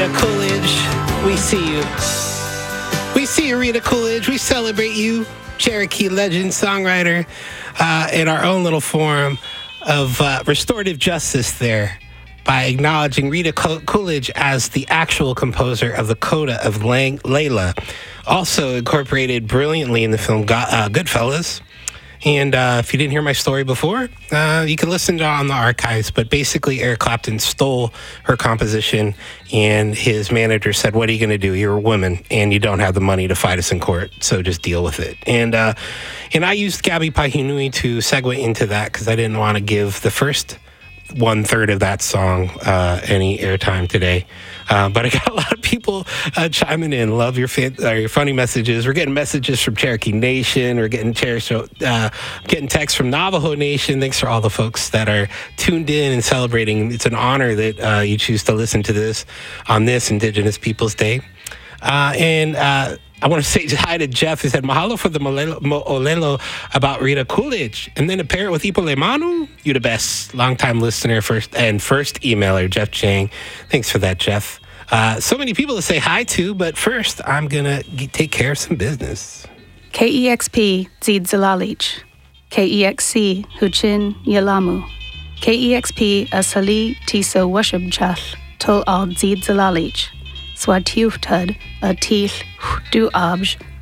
Rita Coolidge. We see you. We see you, Rita Coolidge. We celebrate you, Cherokee legend, songwriter, in our own little form of restorative justice there by acknowledging Rita Coolidge as the actual composer of the coda of Layla, also incorporated brilliantly in the film Goodfellas. And if you didn't hear my story before, you can listen to it on the archives. But basically, Eric Clapton stole her composition, and his manager said, "What are you going to do? You're a woman, and you don't have the money to fight us in court, so just deal with it." And I used Gabi Pahinui to segue into that because I didn't want to give the first 1/3 of that song any airtime today. But I got a lot of people chiming in. Love your funny messages. We're getting messages from Cherokee Nation. We're getting getting texts from Navajo Nation. Thanks for all the folks that are tuned in and celebrating. It's an honor that you choose to listen to this on this Indigenous Peoples Day. I want to say hi to Jeff, who said, "Mahalo for the Mo'olelo about Rita Coolidge." And then a pair with Ipo Lemanu. You the best. Longtime listener first emailer, Jeff Chang. Thanks for that, Jeff. So many people to say hi to, but first, I'm going to take care of some business. KEXP Zid Zalalich. KEXC Huchin Yalamu. KEXP Asali Tiso Worship Chal Tol Al Zid Zalalich. Swatiuftud a Til Du Abj